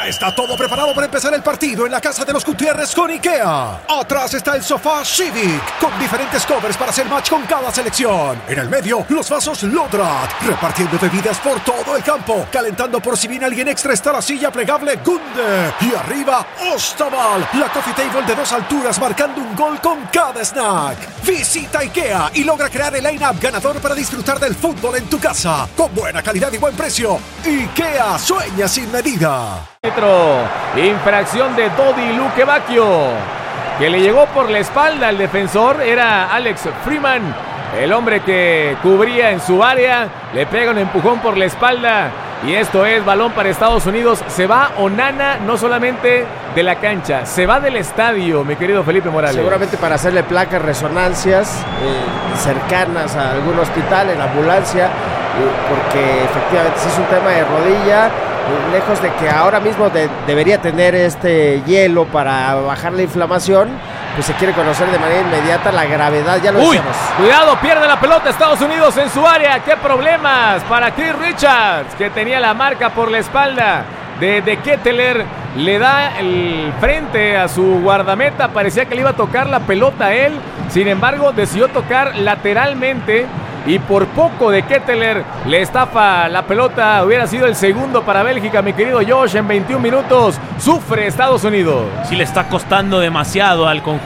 Ya está todo preparado para empezar el partido en la casa de los Gutiérrez con IKEA. Atrás está el sofá Civic, con diferentes covers para hacer match con cada selección. En el medio, los vasos Lodrat, repartiendo bebidas por todo el campo. Calentando por si viene alguien extra está la silla plegable Gunde. Y arriba, Ostaval, la coffee table de 2 alturas marcando un gol con cada snack. Visita IKEA y logra crear el line-up ganador para disfrutar del fútbol en tu casa. Con buena calidad y buen precio. IKEA sueña sin medida. Infracción de Dodi Luquevacchio, que le llegó por la espalda al defensor. Era Alex Freeman, el hombre que cubría en su área. Le pega un empujón por la espalda. Y esto es balón para Estados Unidos. Se va Onana no solamente de la cancha, se va del estadio, mi querido Felipe Morales. Seguramente para hacerle placas, resonancias cercanas a algún hospital, en ambulancia, porque efectivamente si es un tema de rodilla, lejos de que ahora mismo debería tener este hielo para bajar la inflamación, pues se quiere conocer de manera inmediata la gravedad, ya lo decíamos. Cuidado, pierde la pelota Estados Unidos en su área. ¡Qué problemas para Chris Richards, que tenía la marca por la espalda de Ketteler! Le da el frente a su guardameta, parecía que le iba a tocar la pelota a él. Sin embargo, decidió tocar lateralmente y por poco de Ketteler le estafa la pelota. Hubiera sido el segundo para Bélgica, mi querido Josh. En 21 minutos sufre Estados Unidos. Sí le está costando demasiado al conjunto